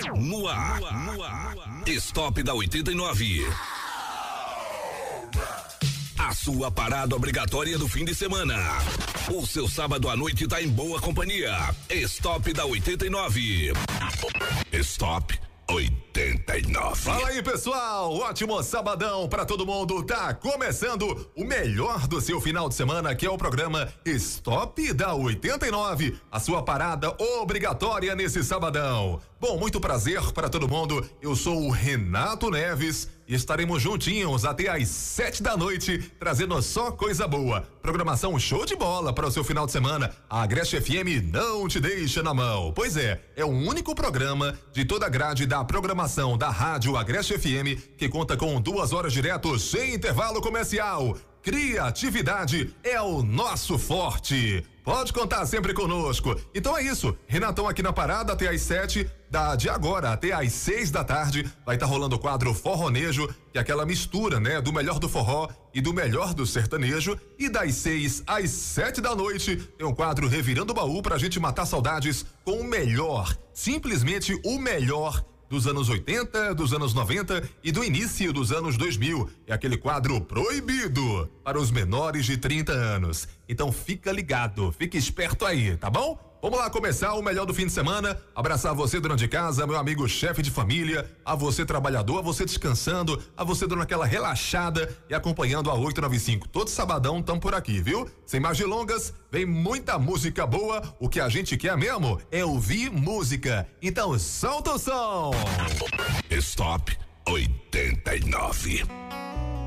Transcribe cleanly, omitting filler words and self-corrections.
No ar. Stop da 89. A sua parada obrigatória do fim de semana. O seu sábado à noite tá em boa companhia. Stop da 89. Stop 89. Fala aí, pessoal, ótimo sabadão pra todo mundo. Tá começando o melhor do seu final de semana, que é o programa Stop da 89, a sua parada obrigatória nesse sabadão. Bom, muito prazer para todo mundo. Eu sou o Renato Neves e estaremos juntinhos até às 7 da noite, trazendo só coisa boa. Programação show de bola para o seu final de semana. A Agreste FM não te deixa na mão. Pois é o único programa de toda a grade da programação da Rádio Agreste FM que conta com 2 horas direto sem intervalo comercial. Criatividade é o nosso forte. Pode contar sempre conosco. Então é isso. Renatão aqui na parada até às 7, de agora até às 6 da tarde. Vai estar rolando o quadro Forronejo, que é aquela mistura, né? Do melhor do forró e do melhor do sertanejo. E das 6 às 7 da noite tem um quadro Revirando o Baú pra gente matar saudades com o melhor, simplesmente o melhor dos anos 80, dos anos 90 e do início dos anos 2000. É aquele quadro proibido para os menores de 30 anos. Então fica ligado, fica esperto aí, tá bom? Vamos lá começar o melhor do fim de semana. Abraçar você, dona de casa, meu amigo chefe de família, a você trabalhador, a você descansando, a você dando aquela relaxada e acompanhando a 895. Todo sabadão tamo por aqui, viu? Sem mais delongas, vem muita música boa. O que a gente quer mesmo é ouvir música. Então solta o som. Stop 89.